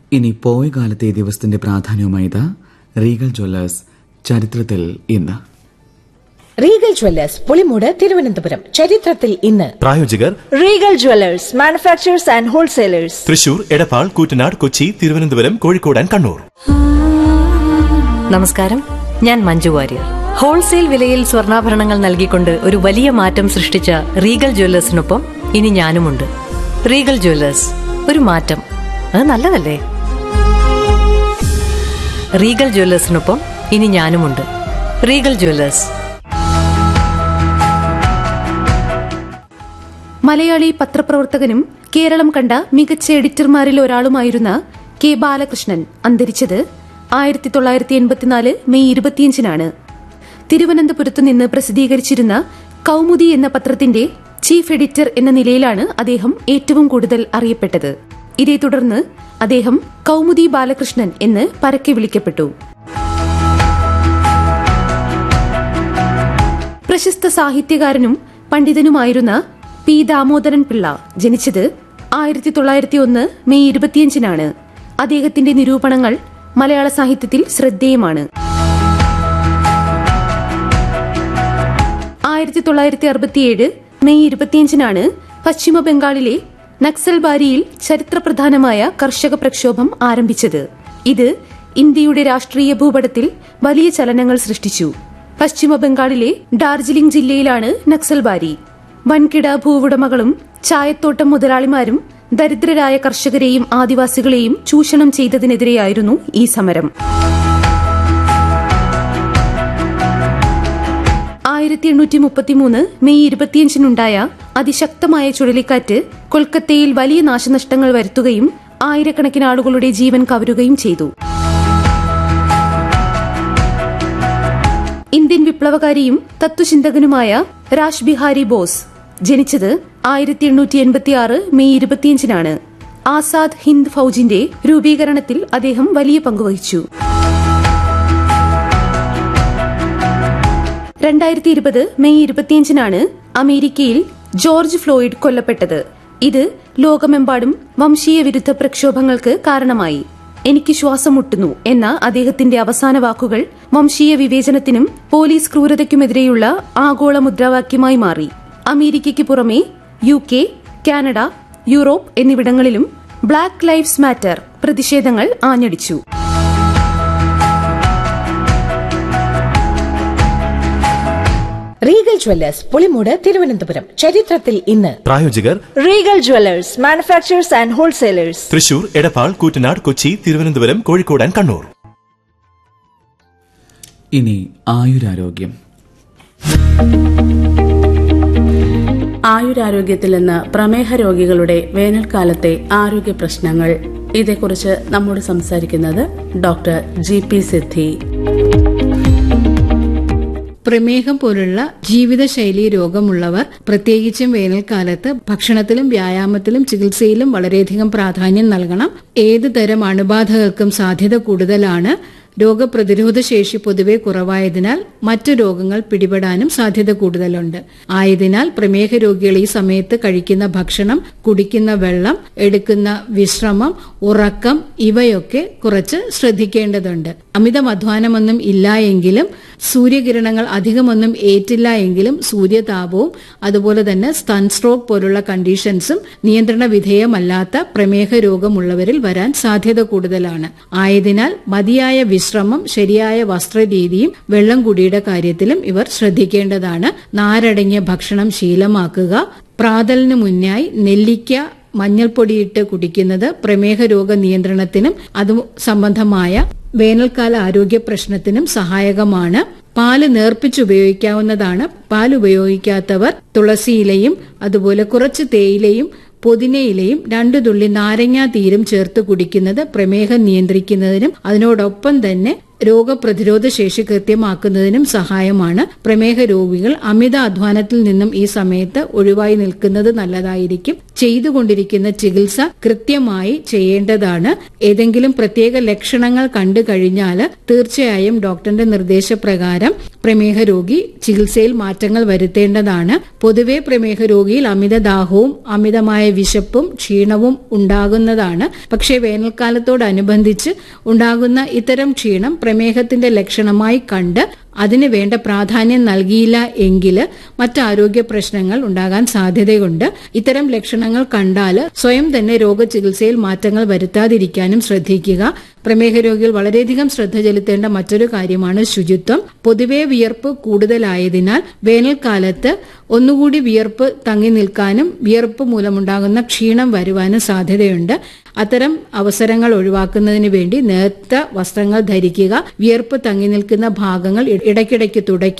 ഇനി പോയ കാലത്തെ ദിവസത്തിന്റെ പ്രാധാന്യവുമായത് റീഗൽ ജ്വല്ലേഴ്സ് ചരിത്രത്തിൽ ഇന്ന്. റീഗൽ ജ്വല്ലേഴ്സ് പുളിമൂട് തിരുവനന്തപുരം ചരിത്രത്തിൽ ഇന്ന്. പ്രായോജകർ Regal Jewellers manufacturers and wholesalers, Thrissur, Edappal, Koottanad, Kochi, Thiruvananthapuram, Kozhikode and Kannur. നമസ്കാരം, ഞാൻ മഞ്ജു വാര്യർ. ഹോൾസെയിൽ വിലയിൽ സ്വർണ്ണാഭരണങ്ങൾ നൽകിക്കൊണ്ട് ഒരു വലിയ മാറ്റം സൃഷ്ടിച്ച റീഗൽ ജ്വല്ലേഴ്സിനൊപ്പം ഇനി ഞാനുമുണ്ട്. റീഗൽ ജ്വല്ലേഴ്സ്, ഒരു മാറ്റം, അത് നല്ലതല്ലേ? റീഗൽ ജ്വല്ലേഴ്സിനൊപ്പം ഇനി ഞാനുമുണ്ട്. Regal Jewellers. മലയാളി പത്രപ്രവർത്തകനും കേരളം കണ്ട മികച്ച എഡിറ്റർമാരിൽ ഒരാളുമായിരുന്ന കെ ബാലകൃഷ്ണൻ അന്തരിച്ചത് 1984 മെയ് 25-നാണ്. തിരുവനന്തപുരത്തു നിന്ന് പ്രസിദ്ധീകരിച്ചിരുന്ന കൗമുദി എന്ന പത്രത്തിന്റെ ചീഫ് എഡിറ്റർ എന്ന നിലയിലാണ് അദ്ദേഹം ഏറ്റവും കൂടുതൽ അറിയപ്പെട്ടത്. ഇതേ തുടർന്ന് അദ്ദേഹം കൗമുദി ബാലകൃഷ്ണൻ എന്ന് പരക്കെ വിളിക്കപ്പെട്ടു. പ്രശസ്ത സാഹിത്യകാരനും പണ്ഡിതനുമായിരുന്ന പി ദാമോദരൻ പിള്ള ജനിച്ചത് 1901 മെയ് 25-നാണ്. അദ്ദേഹത്തിന്റെ നിരൂപണങ്ങൾ മലയാള സാഹിത്യത്തിൽ ശ്രദ്ധേയമാണ്. 1967 മെയ് 25-നാണ് പശ്ചിമ ബംഗാളിലെ നക്സൽബാരിയിൽ ചരിത്രപ്രധാനമായ കർഷക പ്രക്ഷോഭം ആരംഭിച്ചത്. ഇത് ഇന്ത്യയുടെ രാഷ്ട്രീയ ഭൂപടത്തിൽ വലിയ ചലനങ്ങൾ സൃഷ്ടിച്ചു. പശ്ചിമ ബംഗാളിലെ ഡാർജിലിംഗ് ജില്ലയിലാണ് നക്സൽബാരി. വൻകിട ഭൂവുടമകളും ചായത്തോട്ടം മുതലാളിമാരും ദരിദ്രരായ കർഷകരെയും ആദിവാസികളെയും ചൂഷണം ചെയ്തതിനെതിരെയായിരുന്നു ഈ സമരം. 1833 മെയ് 25-നുണ്ടായ അതിശക്തമായ ചുഴലിക്കാറ്റ് കൊൽക്കത്തയിൽ വലിയ നാശനഷ്ടങ്ങൾ വരുത്തുകയും ആയിരക്കണക്കിന് ആളുകളുടെ ജീവൻ കവരുകയും ചെയ്തു. ഇന്ത്യൻ വിപ്ലവകാരിയും തത്വചിന്തകനുമായ രാജ് ബിഹാരി ബോസ് ജനിച്ചത് 1886 മെയ് 25-നാണ്. ആസാദ് ഹിന്ദ് ഫൌജിന്റെ രൂപീകരണത്തിൽ അദ്ദേഹം വലിയ പങ്കുവഹിച്ചു. 2020 മെയ് 25-നാണ് അമേരിക്കയിൽ ജോർജ് ഫ്ലോയിഡ് കൊല്ലപ്പെട്ടത്. ഇത് ലോകമെമ്പാടും വംശീയ വിരുദ്ധ പ്രക്ഷോഭങ്ങൾക്ക് കാരണമായി. എനിക്ക് ശ്വാസം മുട്ടുന്നു എന്ന അദ്ദേഹത്തിന്റെ അവസാന വാക്കുകൾ വംശീയ വിവേചനത്തിനും പോലീസ് ക്രൂരതയ്ക്കുമെതിരെയുള്ള ആഗോള മുദ്രാവാക്യമായി മാറി. അമേരിക്കയ്ക്ക് പുറമെ UK, കാനഡ, യൂറോപ്പ് എന്നിവിടങ്ങളിലും ബ്ലാക്ക് ലൈവ്സ് മാറ്റർ പ്രതിഷേധങ്ങൾ ആഞ്ഞടിച്ചു. റീഗൽ ജ്വല്ലേഴ്സ് പുളിമൂട് തിരുവനന്തപുരം ചരിത്രത്തിൽ ഇന്ന്. പ്രായോജകർ Regal Jewellers manufacturers and wholesalers, Thrissur, Edappal, Koottanad, Kochi, Thiruvananthapuram, Kozhikode and Kannur. ഇനി ആയുരാരോഗ്യം. ആയുരാരോഗ്യത്തിൽ നിന്ന് പ്രമേഹ രോഗികളുടെ വേനൽക്കാലത്തെ ആരോഗ്യ പ്രശ്നങ്ങൾ. ഇതേക്കുറിച്ച് നമ്മോട് സംസാരിക്കുന്നത് ഡോക്ടർ GP സിദ്ധി. പ്രമേഹം പോലുള്ള ജീവിതശൈലി രോഗമുള്ളവർ പ്രത്യേകിച്ചും വേനൽക്കാലത്ത് ഭക്ഷണത്തിലും വ്യായാമത്തിലും ചികിത്സയിലും വളരെയധികം പ്രാധാന്യം നൽകണം. ഏത് തരം അണുബാധകൾക്കും സാധ്യത കൂടുതലാണ്. രോഗപ്രതിരോധ ശേഷി പൊതുവെ കുറവായതിനാൽ മറ്റു രോഗങ്ങൾ പിടിപെടാനും സാധ്യത കൂടുതലുണ്ട്. ആയതിനാൽ പ്രമേഹ രോഗികൾ ഈ സമയത്ത് കഴിക്കുന്ന ഭക്ഷണം, കുടിക്കുന്ന വെള്ളം, എടുക്കുന്ന വിശ്രമം, ഉറക്കം ഇവയൊക്കെ കുറച്ച് ശ്രദ്ധിക്കേണ്ടതുണ്ട്. അമിത അധ്വാനമൊന്നും ഇല്ല എങ്കിലും സൂര്യകിരണങ്ങൾ അധികമൊന്നും ഏറ്റില്ല എങ്കിലും സൂര്യതാപവും അതുപോലെ തന്നെ സൺസ്ട്രോക്ക് പോലുള്ള കണ്ടീഷൻസും നിയന്ത്രണ വിധേയമല്ലാത്ത പ്രമേഹ രോഗമുള്ളവരിൽ വരാൻ സാധ്യത കൂടുതലാണ്. ആയതിനാൽ മതിയായ വിശ്രമം, ശരിയായ വസ്ത്രരീതിയും വെള്ളം കുടിയുടെ കാര്യത്തിലും ഇവർ ശ്രദ്ധിക്കേണ്ടതാണ്. നാരടങ്ങിയ ഭക്ഷണം ശീലമാക്കുക. പ്രാതലിന് മുന്നായി നെല്ലിക്ക, മഞ്ഞൾപ്പൊടിയിട്ട് കുടിക്കുന്നത് പ്രമേഹ രോഗ നിയന്ത്രണത്തിനും അത് സംബന്ധമായ വേനൽക്കാല ആരോഗ്യ പ്രശ്നത്തിനും സഹായകമാണ്. പാല് നേർപ്പിച്ചുപയോഗിക്കാവുന്നതാണ്. പാൽ ഉപയോഗിക്കാത്തവർ തുളസിയിലയും അതുപോലെ കുറച്ച് തേയിലയും പുതിനയിലയും 2 തുള്ളി നാരങ്ങാ തീരും ചേർത്ത് കുടിക്കുന്നത് പ്രമേഹം നിയന്ത്രിക്കുന്നതിനും അതിനോടൊപ്പം തന്നെ രോഗപ്രതിരോധ ശേഷി കൃത്യമാക്കുന്നതിനും സഹായമാണ്. പ്രമേഹ രോഗികൾ അമിത അധ്വാനത്തിൽ നിന്നും ഈ സമയത്ത് ഒഴിവായി നിൽക്കുന്നത് നല്ലതായിരിക്കും. ചെയ്തുകൊണ്ടിരിക്കുന്ന ചികിത്സ കൃത്യമായി ചെയ്യേണ്ടതാണ്. ഏതെങ്കിലും പ്രത്യേക ലക്ഷണങ്ങൾ കണ്ടു കഴിഞ്ഞാൽ തീർച്ചയായും ഡോക്ടറിന്റെ നിർദ്ദേശപ്രകാരം പ്രമേഹ രോഗി ചികിത്സയിൽ മാറ്റങ്ങൾ വരുത്തേണ്ടതാണ്. പൊതുവെ പ്രമേഹ രോഗിയിൽ അമിതദാഹവും അമിതമായ വിശപ്പും ക്ഷീണവും ഉണ്ടാകുന്നതാണ്. പക്ഷേ വേനൽക്കാലത്തോടനുബന്ധിച്ച് ഉണ്ടാകുന്ന ഇത്തരം ക്ഷീണം പ്രമേഹത്തിന്റെ ലക്ഷണമായി കണ്ട് അതിന് വേണ്ട പ്രാധാന്യം നൽകിയില്ല എങ്കിൽ മറ്റാരോഗ്യ പ്രശ്നങ്ങൾ ഉണ്ടാകാൻ സാധ്യതയുണ്ട്. ഇത്തരം ലക്ഷണങ്ങൾ കണ്ടാൽ സ്വയം തന്നെ രോഗചികിത്സയിൽ മാറ്റങ്ങൾ വരുത്താതിരിക്കാനും ശ്രദ്ധിക്കുക. പ്രമേഹ രോഗികൾ വളരെയധികം ശ്രദ്ധ ചെലുത്തേണ്ട മറ്റൊരു കാര്യമാണ് ശുചിത്വം. പൊതുവെ വിയർപ്പ് കൂടുതലായതിനാൽ വേനൽക്കാലത്ത് ഒന്നുകൂടി വിയർപ്പ് തങ്ങി നിൽക്കാനും വിയർപ്പ് മൂലമുണ്ടാകുന്ന ക്ഷീണം വരുവാനും സാധ്യതയുണ്ട്. അത്തരം അവസരങ്ങൾ ഒഴിവാക്കുന്നതിന് വേണ്ടി നേർത്ത വസ്ത്രങ്ങൾ ധരിക്കുക. വിയർപ്പ് തങ്ങി നിൽക്കുന്ന ഭാഗങ്ങൾ ഇടയ്ക്കിടയ്ക്ക് തുടയ്ക്കുക.